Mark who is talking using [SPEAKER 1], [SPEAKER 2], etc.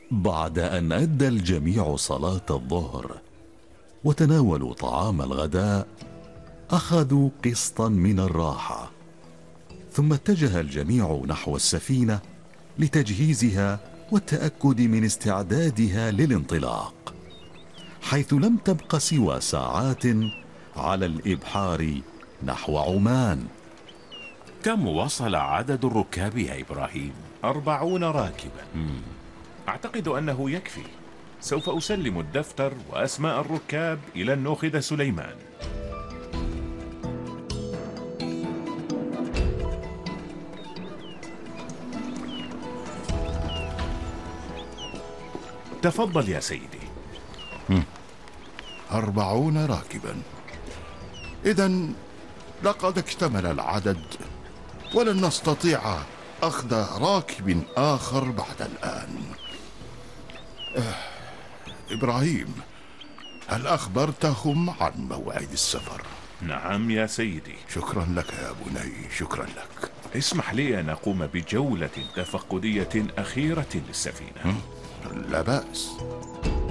[SPEAKER 1] بعد أن أدى الجميع صلاة الظهر وتناولوا طعام الغداء، أخذوا قسطا من الراحة، ثم اتجه الجميع نحو السفينة لتجهيزها والتأكد من استعدادها للانطلاق، حيث لم تبق سوى ساعات على الإبحار نحو عمان.
[SPEAKER 2] كم وصل عدد الركاب يا إبراهيم؟
[SPEAKER 3] 40 راكبا. أعتقد أنه يكفي. سوف أسلم الدفتر وأسماء الركاب إلى الناخدة سليمان. تفضل يا سيدي.
[SPEAKER 4] 40 راكبا، إذن لقد اكتمل العدد، ولن نستطيع أخذ راكب آخر بعد الآن. إبراهيم، هل أخبرتهم عن موعد السفر؟
[SPEAKER 3] نعم يا سيدي.
[SPEAKER 4] شكرا لك يا بني، شكرا لك.
[SPEAKER 3] اسمح لي أن أقوم بجولة تفقدية أخيرة للسفينة.
[SPEAKER 4] لا بأس.